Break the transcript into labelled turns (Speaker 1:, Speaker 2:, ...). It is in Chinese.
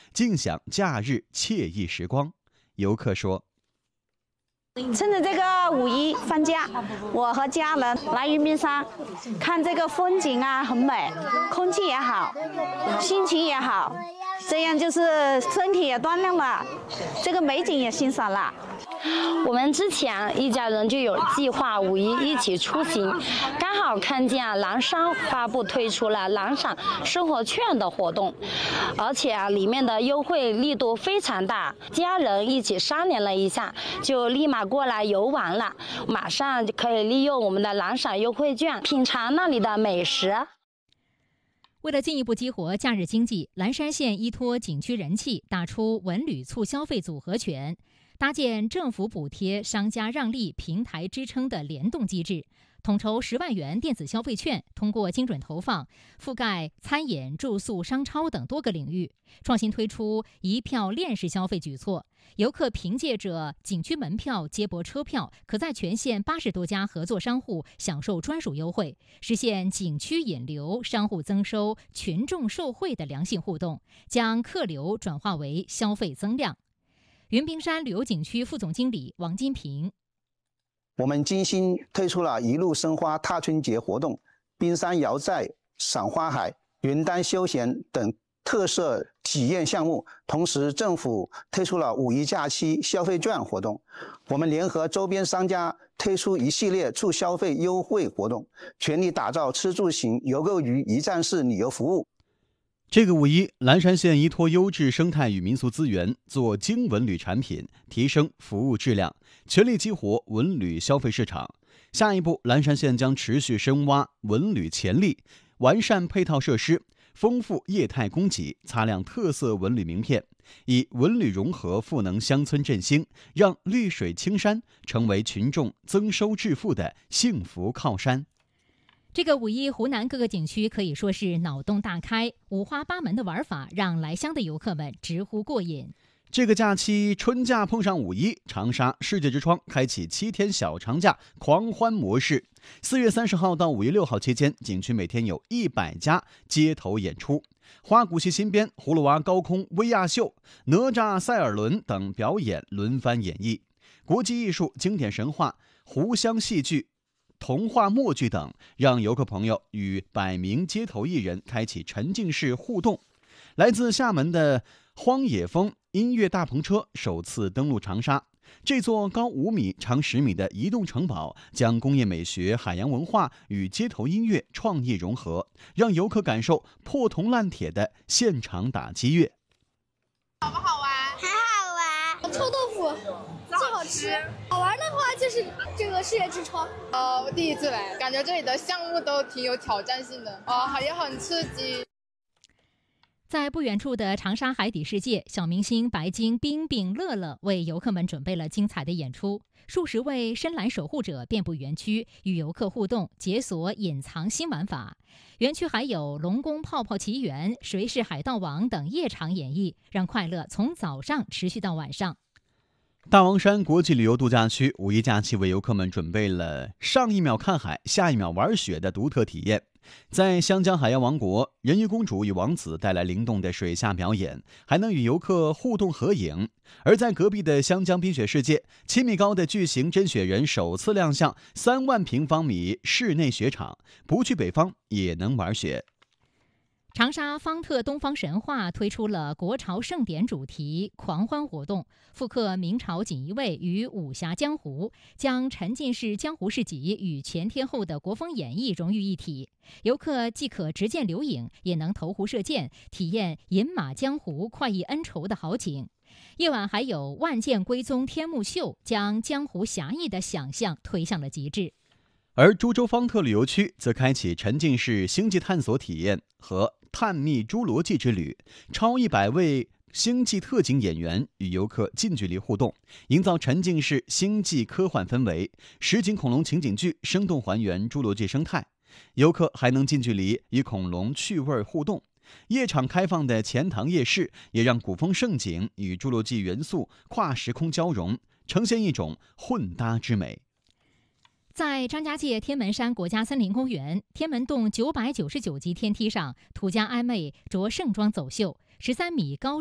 Speaker 1: 尽享假日惬意时光。游客说，
Speaker 2: 趁着这个5·1放假，我和家人来云滨山看这个风景啊，很美，空气也好，心情也好，这样就是身体也锻炼了，这个美景也欣赏了。
Speaker 3: 我们之前一家人就有计划5·1一起出行，刚好看见蓝山发布推出了蓝闪生活券的活动，而且里面的优惠力度非常大，家人一起商量了一下，就立马过来游玩了，马上就可以利用我们的蓝闪优惠券品尝那里的美食。
Speaker 4: 为了进一步激活假日经济，蓝山县依托景区人气，打出文旅促消费组合拳，搭建政府补贴、商家让利、平台支撑的联动机制，统筹10万元电子消费券，通过精准投放，覆盖餐饮、住宿、商超等多个领域，创新推出一票链式消费举措。游客凭借着景区门票、接驳车票，可在全县80多家合作商户享受专属优惠，实现景区引流、商户增收、群众受惠的良性互动，将客流转化为消费增量。云滨山旅游景区副总经理王金平，
Speaker 5: 我们精心推出了一路生花踏春节活动、冰山瑶寨、赏花海、云丹休闲等特色体验项目，同时政府推出了5·1假期消费券活动，我们联合周边商家推出一系列促消费优惠活动，全力打造吃住行游购娱一站式旅游服务。
Speaker 1: 这个5·1，蓝山县依托优质生态与民俗资源，做精文旅产品，提升服务质量，全力激活文旅消费市场。下一步，蓝山县将持续深挖文旅潜力，完善配套设施，丰富业态供给，擦亮特色文旅名片，以文旅融合赋能乡村振兴，让绿水青山成为群众增收致富的幸福靠山。
Speaker 4: 这个5·1，湖南各个景区可以说是脑洞大开，五花八门的玩法让来乡的游客们直呼过瘾。
Speaker 1: 这个假期春假碰上5·1，长沙世界之窗开启7天小长假狂欢模式。4月30号到5月6号期间，景区每天有100家街头演出，花鼓戏新编、葫芦娃高空威亚秀、哪吒赛尔伦等表演轮番演绎，国际艺术、经典神话、湖湘戏剧、童话默剧等，让游客朋友与100名街头艺人开启沉浸式互动。来自厦门的荒野风音乐大篷车首次登陆长沙，这座高5米、长10米的移动城堡，将工业美学、海洋文化与街头音乐创意融合，让游客感受破铜烂铁的现场打击乐。
Speaker 6: 好不好玩？
Speaker 7: 很好玩。
Speaker 6: 臭豆腐最好吃。好玩的话就是这个世界之窗。
Speaker 7: 我第一次来，感觉这里的项目都挺有挑战性的，也很刺激。
Speaker 4: 在不远处的长沙海底世界，小明星白鲸、冰冰、乐乐为游客们准备了精彩的演出。数十位深蓝守护者遍布园区，与游客互动，解锁隐藏新玩法。园区还有龙宫泡泡奇缘、谁是海盗王等夜场演绎，让快乐从早上持续到晚上。
Speaker 1: 大王山国际旅游度假区5·1假期为游客们准备了上一秒看海、下一秒玩雪的独特体验。在湘江海洋王国，人鱼公主与王子带来灵动的水下表演，还能与游客互动合影。而在隔壁的湘江冰雪世界，7米高的巨型真雪人首次亮相3万平方米室内雪场，不去北方也能玩雪。
Speaker 4: 长沙方特东方神话推出了国潮盛典主题狂欢活动，复刻明朝锦衣卫与武侠江湖，将沉浸式江湖市集与全天候的国风演绎融于一体。游客既可直见留影，也能投壶射箭，体验饮马江湖、快意恩仇的好景。夜晚还有万剑归宗天幕秀，将江湖侠义的想象推向了极致。
Speaker 1: 而株洲方特旅游区则开启沉浸式星际探索体验和探秘侏罗纪之旅，超100位星际特警演员与游客近距离互动，营造沉浸式星际科幻氛围。实景恐龙情景剧生动还原侏罗纪生态，游客还能近距离与恐龙趣味互动。夜场开放的钱塘夜市也让古风盛景与侏罗纪元素跨时空交融，呈现一种混搭之美。
Speaker 4: 在张家界天门山国家森林公园，天门洞999级天梯上，土家阿妹着盛装走秀，13米高